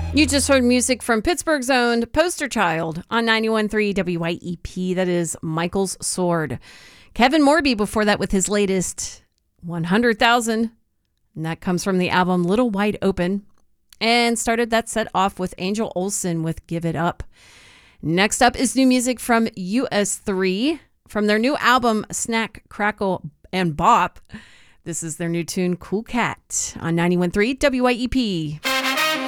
You just heard music from Pittsburgh's own Poster Child on 91.3 WYEP. That is Michael's Sword. Kevin Morby before that with his latest 100,000. And that comes from the album Little Wide Open. And started that set off with Angel Olsen with Give It Up. Next up is new music from US3 from their new album Snack, Crackle, and Bop. This is their new tune Cool Cat on 91.3 WYEP.